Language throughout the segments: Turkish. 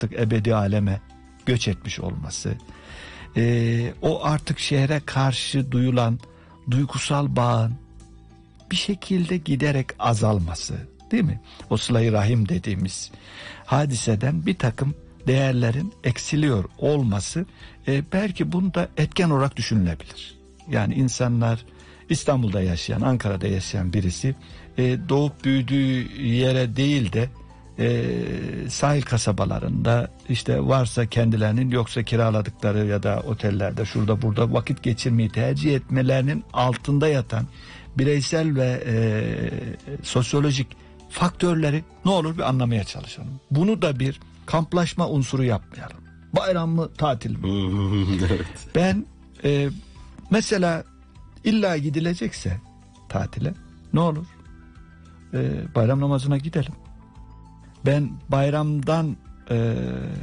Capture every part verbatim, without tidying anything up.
artık ebedi aleme göç etmiş olması, e, o artık şehre karşı duyulan duygusal bağın bir şekilde giderek azalması, değil mi? O sıla-i rahim dediğimiz hadiseden bir takım değerlerin eksiliyor olması e, belki bunda etken olarak düşünülebilir. Yani insanlar, İstanbul'da yaşayan, Ankara'da yaşayan birisi e, doğup büyüdüğü yere değil de e, sahil kasabalarında, işte varsa kendilerinin, yoksa kiraladıkları ya da otellerde şurada burada vakit geçirmeyi tercih etmelerinin altında yatan bireysel ve e, sosyolojik faktörleri ne olur bir anlamaya çalışalım. Bunu da bir kamplaşma unsuru yapmayalım. Bayram mı, tatil mi? Evet. Ben e, mesela illa gidilecekse tatile ne olur? E, bayram namazına gidelim. Ben bayramdan e,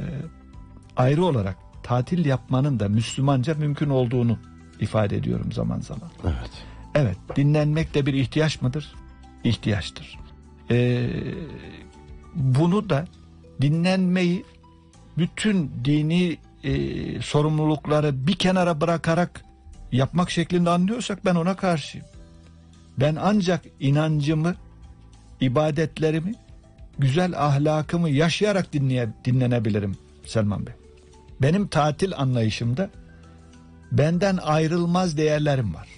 ayrı olarak tatil yapmanın da Müslümanca mümkün olduğunu ifade ediyorum zaman zaman. Evet. Evet, dinlenmek de bir ihtiyaç mıdır? İhtiyaçtır. Ee, bunu da, dinlenmeyi, bütün dini e, sorumlulukları bir kenara bırakarak yapmak şeklinde anlıyorsak ben ona karşıyım. Ben ancak inancımı, ibadetlerimi, güzel ahlakımı yaşayarak dinleye, dinlenebilirim Selman Bey. Benim tatil anlayışımda benden ayrılmaz değerlerim var.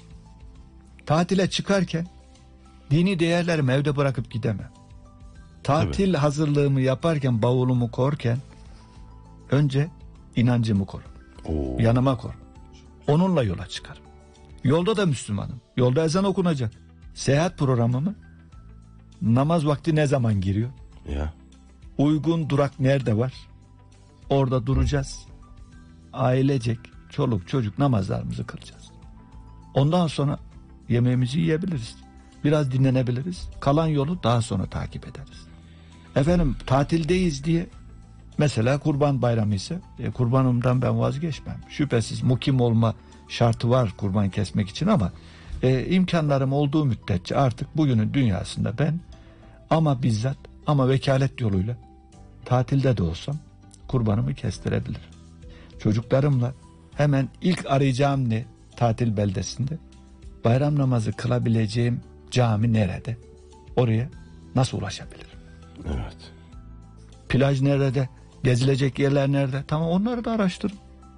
Tatile çıkarken dini değerlerimi evde bırakıp gidemem. Tatil Tabii. hazırlığımı yaparken, bavulumu korken önce inancımı korum. Oo. Yanıma korum. Onunla yola çıkarım. Yolda da Müslümanım. Yolda ezan okunacak. Seyahat programımı, namaz vakti ne zaman giriyor? Ya. Uygun durak nerede var? Orada duracağız. Ailecek, çoluk çocuk namazlarımızı kılacağız. Ondan sonra yemeğimizi yiyebiliriz. Biraz dinlenebiliriz. Kalan yolu daha sonra takip ederiz. Efendim tatildeyiz diye, mesela Kurban Bayramı ise e, kurbanımdan ben vazgeçmem. Şüphesiz mukim olma şartı var kurban kesmek için, ama e, imkanlarım olduğu müddetçe artık bugünün dünyasında ben ama bizzat ama vekalet yoluyla tatilde de olsam kurbanımı kestirebilirim. Çocuklarımla hemen ilk arayacağım ne tatil beldesinde? Bayram namazı kılabileceğim cami nerede? Oraya nasıl ulaşabilirim? Evet. Plaj nerede? Gezilecek yerler nerede? Tamam, onları da araştırın.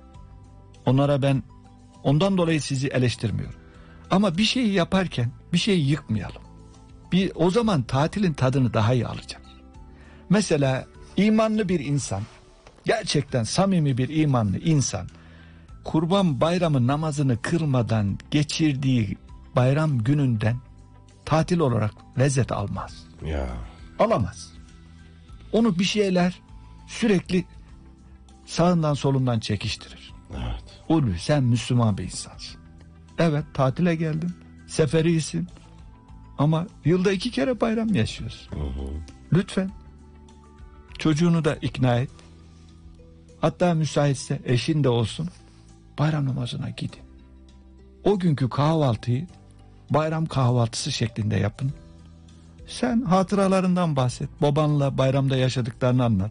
Onlara ben ondan dolayı sizi eleştirmiyorum. Ama bir şeyi yaparken bir şeyi yıkmayalım. Bir, o zaman tatilin tadını daha iyi alacağız. Mesela imanlı bir insan, gerçekten samimi bir imanlı insan, Kurban Bayramı namazını kılmadan geçirdiği bayram gününden tatil olarak lezzet almaz. Ya. Alamaz. Onu bir şeyler sürekli sağından solundan çekiştirir. Evet. Ulvi, sen Müslüman bir insansın. Evet, tatile geldin, seferisin, ama yılda iki kere bayram yaşıyorsun. Hı hı. Lütfen çocuğunu da ikna et. Hatta müsaitse eşin de olsun, bayram namazına gidin. O günkü kahvaltıyı bayram kahvaltısı şeklinde yapın. Sen hatıralarından bahset. Babanla bayramda yaşadıklarını anlat.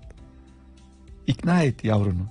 İkna et yavrunu.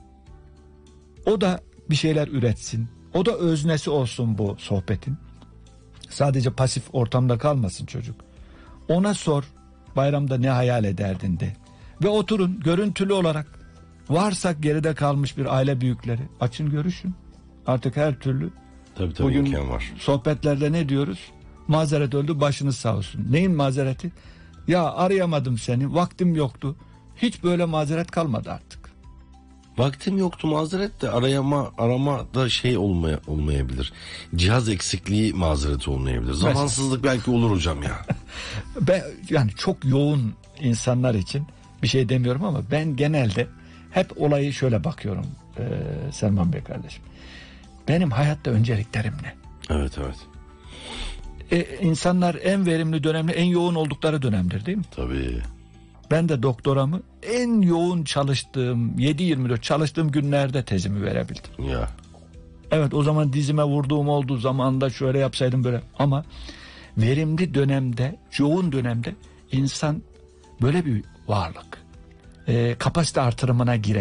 O da bir şeyler üretsin. O da öznesi olsun bu sohbetin. Sadece pasif ortamda kalmasın çocuk. Ona sor, bayramda ne hayal ederdin de. Ve oturun görüntülü olarak, varsa geride kalmış bir aile büyükleri, açın görüşün. Artık her türlü. Tabii tabii, bugün imkan var. Sohbetlerde ne diyoruz? Mazeret öldü, başınız sağ olsun. Neyin mazereti? Ya arayamadım seni, vaktim yoktu. Hiç böyle mazeret kalmadı artık. Vaktim yoktu mazeret de, arayama arama da şey olmaya, olmayabilir. Cihaz eksikliği mazereti olmayabilir. Zamansızlık belki olur hocam ya. Ben, yani çok yoğun insanlar için bir şey demiyorum, ama ben genelde hep olayı şöyle bakıyorum ee, Selman Bey kardeşim. Benim hayatta önceliklerim ne? Evet evet. Ee, insanlar en verimli dönemde, en yoğun oldukları dönemdir, değil mi? Tabii. Ben de doktoramı en yoğun çalıştığım, yedi yirmi dört çalıştığım günlerde tezimi verebildim. Ya. Evet, o zaman dizime vurduğum olduğu zamanda şöyle yapsaydım böyle. Ama verimli dönemde, yoğun dönemde insan böyle bir varlık. e, kapasite artırımına girebilir.